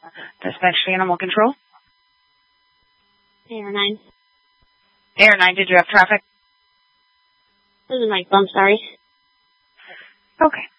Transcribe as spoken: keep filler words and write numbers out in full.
Dispatch to Animal Control. A R nine. A R nine, did you have traffic? This is Mike, I'm sorry. Okay.